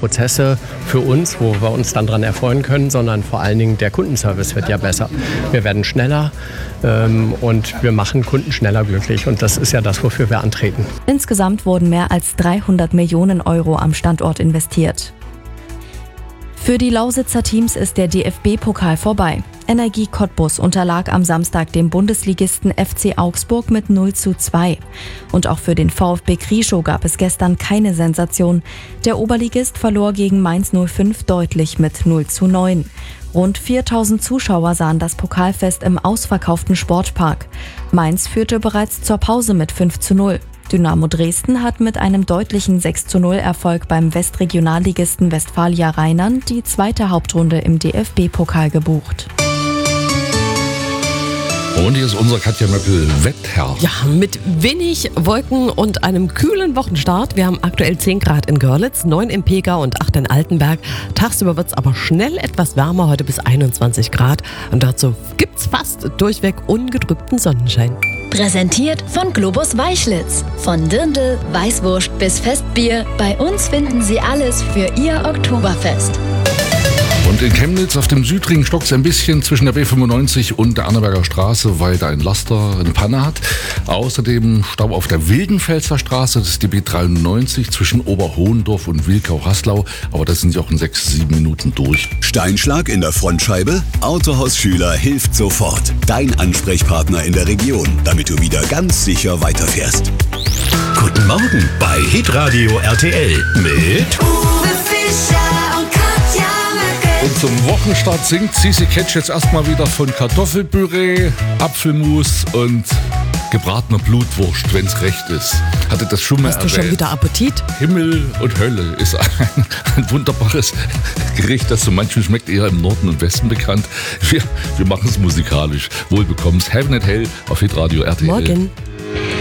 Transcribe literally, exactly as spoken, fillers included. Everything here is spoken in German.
Prozesse für uns, wo wir uns dann dran erfreuen können, sondern vor allen Dingen der Kundenservice wird ja besser. Wir werden schneller ähm, und wir machen Kunden schneller glücklich und das ist ja das, wofür wir antreten. Insgesamt wurden mehr als dreihundert Millionen Euro am Standort investiert. Für die Lausitzer Teams ist der D F B-Pokal vorbei. Energie Cottbus unterlag am Samstag dem Bundesligisten F C Augsburg mit null zu zwei. Und auch für den VfB Krieschow gab es gestern keine Sensation. Der Oberligist verlor gegen Mainz null fünf deutlich mit null zu neun. Rund viertausend Zuschauer sahen das Pokalfest im ausverkauften Sportpark. Mainz führte bereits zur Pause mit fünf zu null. Dynamo Dresden hat mit einem deutlichen sechs zu null Erfolg beim Westregionalligisten Westfalia Rheinland die zweite Hauptrunde im D F B-Pokal gebucht. Und hier ist unser Katja Möppel Wetter. Ja, mit wenig Wolken und einem kühlen Wochenstart. Wir haben aktuell zehn Grad in Görlitz, neun im Pegau und acht in Altenberg. Tagsüber wird es aber schnell etwas wärmer, heute bis einundzwanzig Grad. Und dazu gibt es fast durchweg ungetrübten Sonnenschein. Präsentiert von Globus Weißlitz. Von Dirndl, Weißwurst bis Festbier. Bei uns finden Sie alles für Ihr Oktoberfest. Und in Chemnitz auf dem Südring stockt es ein bisschen zwischen der B fünfundneunzig und der Annaberger Straße, weil da ein Laster eine Panne hat. Außerdem Stau auf der Wildenfelser Straße, das ist die B dreiundneunzig zwischen Oberhohendorf und Wilkau-Haslau. Aber da sind sie auch in sechs, sieben Minuten durch. Steinschlag in der Frontscheibe? Autohaus Schüler hilft sofort. Dein Ansprechpartner in der Region, damit du wieder ganz sicher weiterfährst. Guten Morgen bei Hitradio R T L mit Uwe Fischer und Katja Möckel. Und zum Wochenstart singt Sisi Catch jetzt erstmal wieder von Kartoffelpüree, Apfelmus und gebratener Blutwurst, wenn's recht ist. Hatte das schon mal Hast du erwähnt. schon wieder Appetit? Himmel und Hölle ist ein, ein wunderbares Gericht, das so manchen schmeckt, eher im Norden und Westen bekannt. Wir, wir machen es musikalisch. Wohlbekommens Heaven and Hell auf Hitradio R T L. Morgen.